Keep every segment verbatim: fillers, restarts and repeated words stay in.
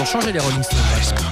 changé les Rolling Stones.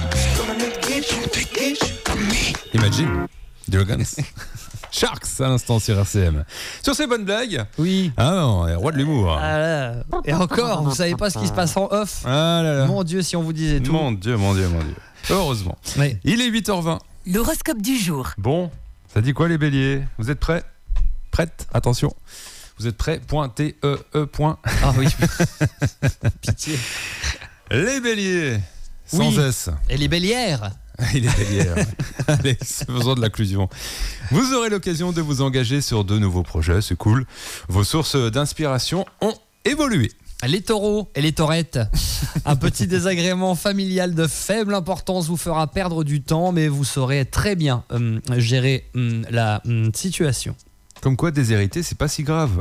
Imagine, Dragons. Sharks à l'instant sur R C M. Sur ces bonnes blagues. Oui. Ah non, roi de l'humour. Ah là. Et encore, vous savez pas ce qui se passe en off. Ah là là. Mon Dieu, si on vous disait tout. Mon Dieu, mon Dieu, mon Dieu. Heureusement. Oui. Il est huit heures vingt. L'horoscope du jour. Bon, ça dit quoi les béliers? Vous êtes prêts? Prête? Attention. Vous êtes prêts? Point T E E. Point. Ah oui. Pitié. Les béliers. Sans Oui. S. Et les bélières. Il est bélière. Allez, c'est besoin de l'inclusion. Vous aurez l'occasion de vous engager sur de nouveaux projets, c'est cool. Vos sources d'inspiration ont évolué. Les taureaux et les taurettes. Un petit désagrément familial de faible importance vous fera perdre du temps, mais vous saurez très bien euh, gérer euh, la euh, situation. Comme quoi, déshériter, c'est pas si grave.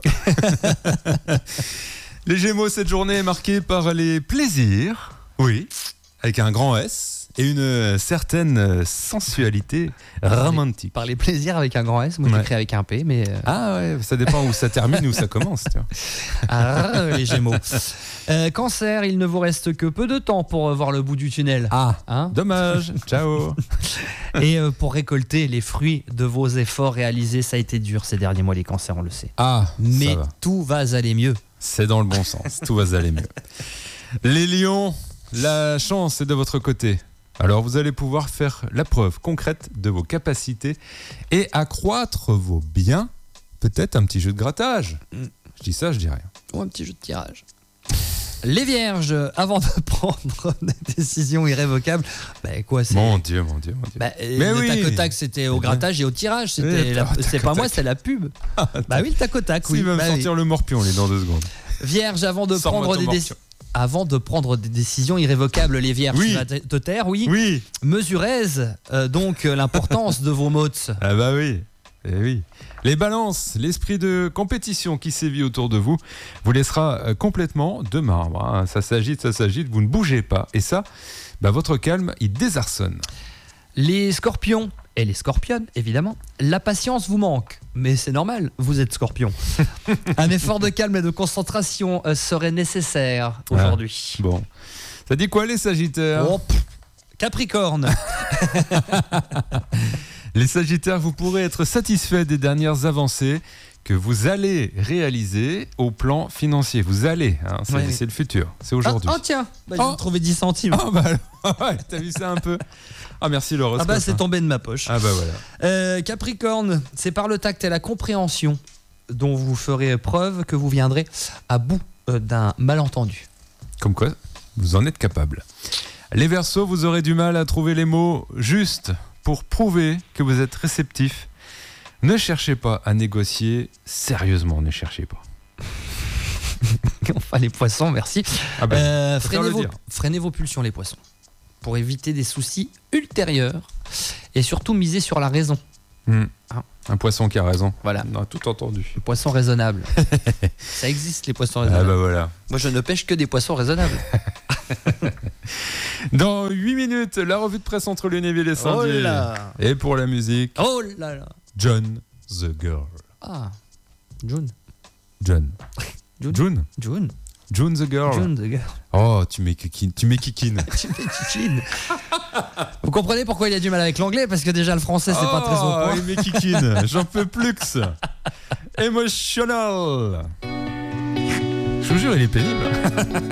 Les Gémeaux, cette journée est marquée par les plaisirs. Oui, avec un grand S. Et une certaine sensualité romantique. Par les plaisirs avec un grand S, moi Ouais. j'écris avec un P, mais... euh, Ah ouais, ça dépend où ça termine, où ça commence. Tu vois. Ah, les Gémeaux. Euh, cancer, il ne vous reste que peu de temps pour euh, voir le bout du tunnel. Ah, Hein dommage. Ciao. Et euh, pour récolter les fruits de vos efforts réalisés, ça a été dur ces derniers mois, les cancers, on le sait. Ah, Mais ça va. tout va aller mieux. C'est dans le bon sens. Tout va aller mieux. Les lions, la chance est de votre côté. Alors vous allez pouvoir faire la preuve concrète de vos capacités et accroître vos biens. Peut-être un petit jeu de grattage. Je dis ça, je dis rien. Ou un petit jeu de tirage. Les vierges, avant de prendre des décisions irrévocables, bah quoi, c'est... Mon Dieu, mon Dieu, mon Dieu. Bah, euh, Mais le oui. tac au tac, c'était au grattage et au tirage. C'était Eh, la- tac au c'est pas tac. moi, c'est la pub. Bah oui, le tac au tac, oui. Il va me Bah sortir oui. le morpion, les dans deux secondes. Vierge, avant de Sors-moi prendre ton des morpion. décisions. Avant de prendre des décisions irrévocables, les vierges, Oui. tu vas te te taire, oui. Oui. Mesurez euh, donc euh, l'importance de vos mots. Ah bah oui. Eh oui. Les balances, l'esprit de compétition qui sévit autour de vous vous laissera euh, complètement de marbre. hein. Ça s'agite, ça s'agite, vous ne bougez pas. Et ça, bah, votre calme, il désarçonne. Les scorpions et les scorpionnes, évidemment, la patience vous manque. Mais c'est normal, vous êtes scorpion. Un effort de calme et de concentration euh, serait nécessaire aujourd'hui. Bon. Ça dit quoi les sagittaires? Oh, pff, Capricorne. Les sagittaires, vous pourrez être satisfait des dernières avancées que vous allez réaliser au plan financier. Vous allez, hein, c'est, Ouais. c'est le futur, c'est Ah, aujourd'hui. oh tiens, bah, Oh. j'ai trouvé dix centimes. Ah bah alors, ouais, t'as vu ça un peu? Ah merci Ah l'horoscope. bah c'est hein. tombé de ma poche. Ah bah voilà. Euh, Capricorne, c'est par le tact et la compréhension dont vous ferez preuve que vous viendrez à bout euh, d'un malentendu. Comme quoi, vous en êtes capable. Les Verseaux, vous aurez du mal à trouver les mots justes pour prouver que vous êtes réceptif. Ne cherchez pas à négocier sérieusement, ne cherchez pas. Enfin les poissons, merci. Ah bah, Euh, faut faire freinez, le vos, dire. freinez vos pulsions les poissons pour éviter des soucis ultérieurs et surtout miser sur la raison. Hmm. Ah. Un poisson qui a raison. Voilà. On a tout entendu. Le poisson raisonnable. Ça existe les poissons Ah raisonnables. bah voilà. Moi je ne pêche que des poissons raisonnables. Dans huit minutes, la revue de presse entre Lunéville et Oh Saint-Dié. là Et pour la musique, Oh là là John the Girl. Ah, June. John. June. June. June. June the Girl. June, the girl. Oh, tu m'équiquines. Tu m'équiquines. Tu fais kikine. Vous comprenez pourquoi il a du mal avec l'anglais? Parce que déjà le français c'est pas très au Oh, point. il m'équiquine. J'en peux plus que ça. Emotional. Je vous jure, il est pénible.